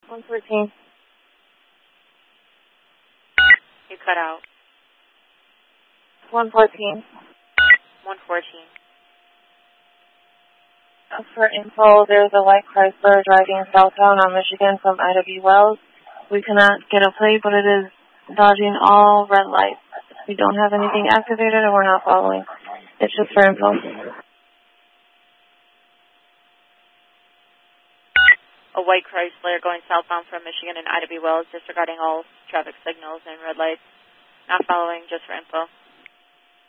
114. You cut out. 114. 114. For info, there's a white Chrysler driving southbound on Michigan from I.W. Wells. We cannot get a plate, but it is dodging all red lights. We don't have anything activated and we're not following. It's just for info. A white Chrysler going southbound from Michigan and I.W. Wells, disregarding all traffic signals and red lights. Not following, just for info.